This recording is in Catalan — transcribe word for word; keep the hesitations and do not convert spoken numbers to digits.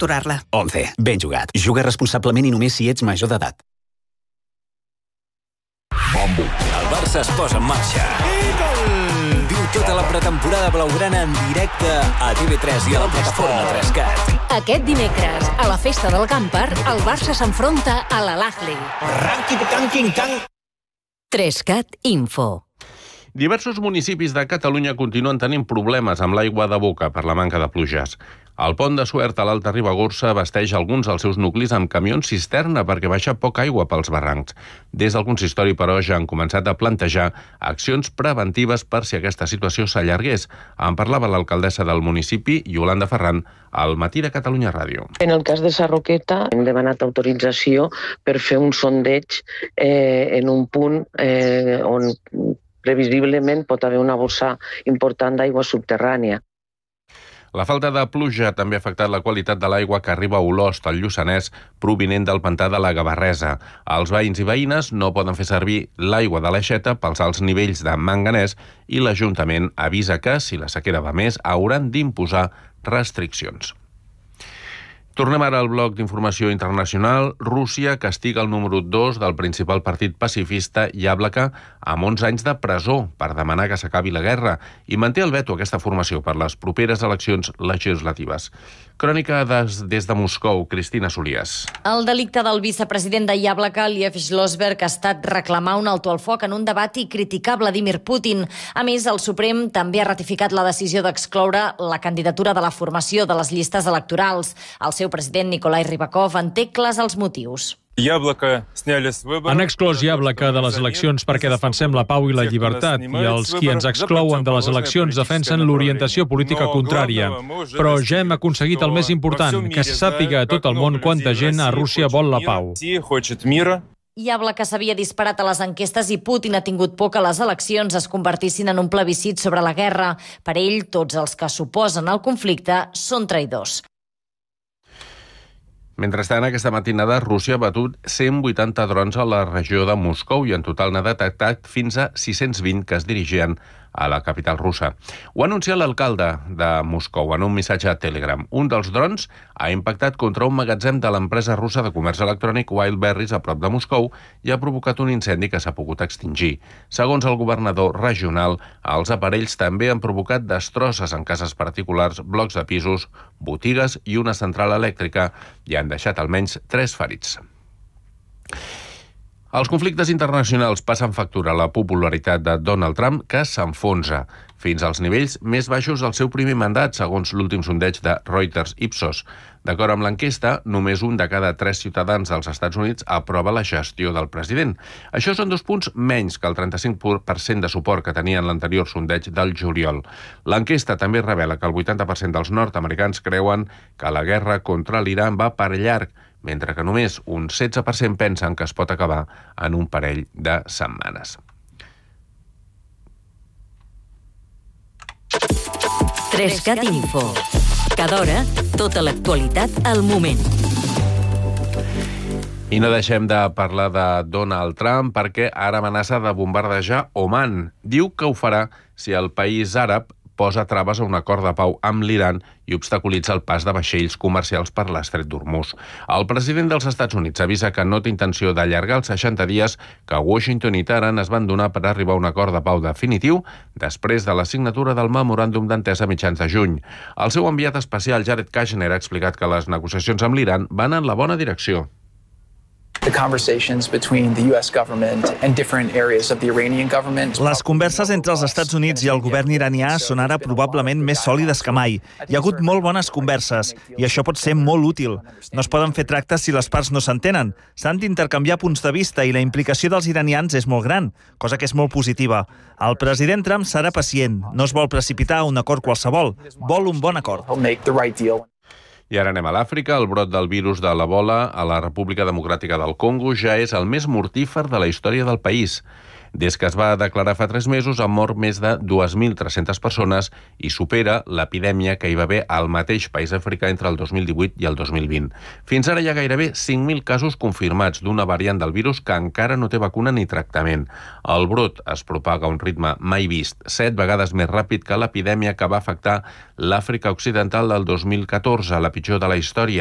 capturar-la. onze. Ben jugat. Juga responsablement i només si ets major d'edat. Mambo. El Barça es posa en marxa. I gol! Viu tota la pretemporada blaugrana en directe a T V tres i a la plataforma tres cat. Aquest dimecres, a la festa del Camper, el Barça s'enfronta a l'Al-Ahly. tres cat Info. Diversos municipis de Catalunya continuen tenint problemes amb l'aigua de boca per la manca de pluges. El pont de Suert a l'Alta Ribagorça abasteix alguns dels seus nuclis amb camions cisterna perquè baixa poca aigua pels barrancs. Des del consistori, però, ja han començat a plantejar accions preventives per si aquesta situació s'allargués. En parlava l'alcaldessa del municipi, Iolanda Ferran, al Matí de Catalunya Ràdio. En el cas de Sarroqueta hem demanat autorització per fer un sondeig eh, en un punt eh, on previsiblement pot haver una bossa important d'aigua subterrània. La falta de pluja també ha afectat la qualitat de l'aigua que arriba a Olost, al Lluçanès, provinent del pantà de la Gavarresa. Els veïns i veïnes no poden fer servir l'aigua de l'aixeta pels alts nivells de manganès i l'Ajuntament avisa que, si la sequera va més, hauran d'imposar restriccions. Tornem ara al bloc d'informació internacional. Rússia castiga el número dos del principal partit pacifista, Yablaka, amb onze anys de presó per demanar que s'acabi la guerra i manté el veto a aquesta formació per les properes eleccions legislatives. Crònica des, des de Moscou, Cristina Solias. El delicte del vicepresident de Yablaka, Liev Schlossberg, ha estat reclamar un alto al foc en un debat i criticar Vladimir Putin. A més, el Suprem també ha ratificat la decisió d'excloure la candidatura de la formació de les llistes electorals. El seu president, Nikolai Rybakov, en té clars els motius. Han exclòs Yablaka de les eleccions perquè defensem la pau i la llibertat, i els qui ens exclouen de les eleccions defensen l'orientació política contrària. Però ja hem aconseguit el més important, que se sàpiga a tot el món quanta gent a Rússia vol la pau. Yablaka s'havia disparat a les enquestes i Putin ha tingut por que les eleccions es convertissin en un plebiscit sobre la guerra. Per ell, tots els que s'oposen al conflicte són traïdors. Mentrestant, aquesta matinada, Rússia ha batut cent vuitanta drons a la regió de Moscou i en total n'ha detectat fins a sis-cents vint que es dirigien a la capital russa. Ho ha anunciat l'alcalde de Moscou en un missatge a Telegram. Un dels drons ha impactat contra un magatzem de l'empresa russa de comerç electrònic Wildberries a prop de Moscou i ha provocat un incendi que s'ha pogut extingir. Segons el governador regional, els aparells també han provocat destrosses en cases particulars, blocs de pisos, botigues i una central elèctrica i han deixat almenys tres ferits. Els conflictes internacionals passen factura a la popularitat de Donald Trump, que s'enfonsa fins als nivells més baixos del seu primer mandat, segons l'últim sondeig de Reuters Ipsos. D'acord amb l'enquesta, només un de cada tres ciutadans dels Estats Units aprova la gestió del president. Això són dos punts menys que el trenta-cinc per cent de suport que tenia en l'anterior sondeig del juliol. L'enquesta també revela que el vuitanta per cent dels nord-americans creuen que la guerra contra l'Iran va per llarg, mentre que només un setze per cent pensen que es pot acabar en un parell de setmanes. tres cat Info. Cada hora, tota l'actualitat al moment. I no deixem de parlar de Donald Trump perquè ara amenaça de bombardejar Oman. Diu que ho farà si el país àrab posa traves a un acord de pau amb l'Iran i obstaculitza el pas de vaixells comercials per l'estret d'Hormuz. El president dels Estats Units avisa que no té intenció d'allargar els seixanta dies que Washington i Teheran es van donar per arribar a un acord de pau definitiu després de la signatura del memoràndum d'entesa a mitjans de juny. El seu enviat especial, Jared Kushner, ha explicat que les negociacions amb l'Iran van en la bona direcció. Les converses entre els Estats Units i el govern iranià són ara probablement més sòlides que mai. Hi ha hagut molt bones converses i això pot ser molt útil. No es poden fer tractes si les parts no s'entenen. S'han d'intercanviar punts de vista i la implicació dels iranians és molt gran, cosa que és molt positiva. El president Trump serà pacient, no es vol precipitar a un acord qualsevol, vol un bon acord. I ara anem a l'Àfrica. El brot del virus de l'Ebola a la República Democràtica del Congo ja és el més mortífer de la història del país. Des que es va declarar fa tres mesos han mort més de dues mil tres-centes persones i supera l'epidèmia que hi va haver al mateix país africà entre el dos mil divuit i el dos mil vint. Fins ara hi ha gairebé cinc mil casos confirmats d'una variant del virus que encara no té vacuna ni tractament. El brot es propaga a un ritme mai vist, set vegades més ràpid que l'epidèmia que va afectar l'Àfrica Occidental del dos mil catorze, la pitjor de la història.